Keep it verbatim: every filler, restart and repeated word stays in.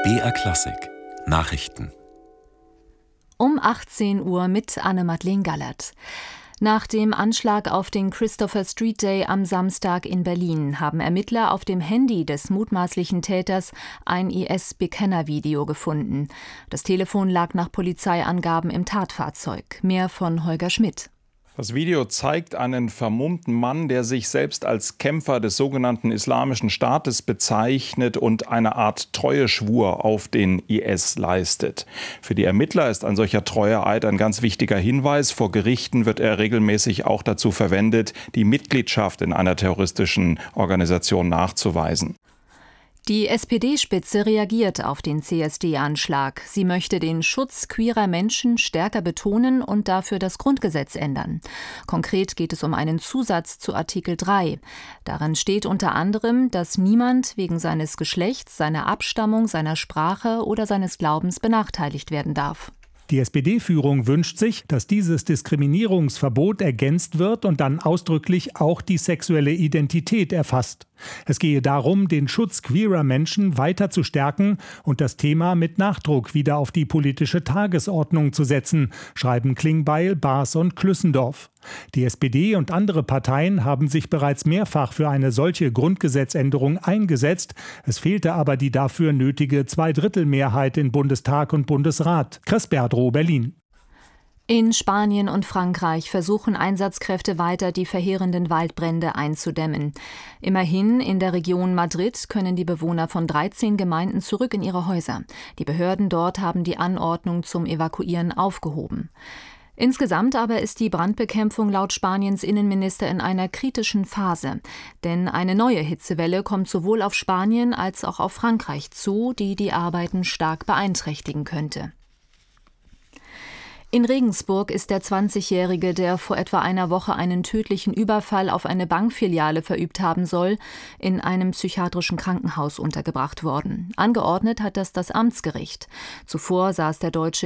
B R Klassik Nachrichten Um achtzehn Uhr mit Anne-Madeleine Gallert. Nach dem Anschlag auf den Christopher Street Day am Samstag in Berlin haben Ermittler auf dem Handy des mutmaßlichen Täters ein I S-Bekennervideo gefunden. Das Telefon lag nach Polizeiangaben im Tatfahrzeug. Mehr von Holger Schmidt. Das Video zeigt einen vermummten Mann, der sich selbst als Kämpfer des sogenannten Islamischen Staates bezeichnet und eine Art Treueschwur auf den I S leistet. Für die Ermittler ist ein solcher Treueeid ein ganz wichtiger Hinweis. Vor Gerichten wird er regelmäßig auch dazu verwendet, die Mitgliedschaft in einer terroristischen Organisation nachzuweisen. Die S P D-Spitze reagiert auf den C S D-Anschlag. Sie möchte den Schutz queerer Menschen stärker betonen und dafür das Grundgesetz ändern. Konkret geht es um einen Zusatz zu Artikel drei. Darin steht unter anderem, dass niemand wegen seines Geschlechts, seiner Abstammung, seiner Sprache oder seines Glaubens benachteiligt werden darf. Die S P D-Führung wünscht sich, dass dieses Diskriminierungsverbot ergänzt wird und dann ausdrücklich auch die sexuelle Identität erfasst. Es gehe darum, den Schutz queerer Menschen weiter zu stärken und das Thema mit Nachdruck wieder auf die politische Tagesordnung zu setzen, schreiben Klingbeil, Baas und Klüssendorf. Die S P D und andere Parteien haben sich bereits mehrfach für eine solche Grundgesetzänderung eingesetzt. Es fehlte aber die dafür nötige Zweidrittelmehrheit in Bundestag und Bundesrat. Chris Berdrow, Berlin. In Spanien und Frankreich versuchen Einsatzkräfte weiter, die verheerenden Waldbrände einzudämmen. Immerhin, in der Region Madrid können die Bewohner von dreizehn Gemeinden zurück in ihre Häuser. Die Behörden dort haben die Anordnung zum Evakuieren aufgehoben. Insgesamt aber ist die Brandbekämpfung laut Spaniens Innenminister in einer kritischen Phase. Denn eine neue Hitzewelle kommt sowohl auf Spanien als auch auf Frankreich zu, die die Arbeiten stark beeinträchtigen könnte. In Regensburg ist der zwanzigjährige, der vor etwa einer Woche einen tödlichen Überfall auf eine Bankfiliale verübt haben soll, in einem psychiatrischen Krankenhaus untergebracht worden. Angeordnet hat das das Amtsgericht. Zuvor saß der Deutsche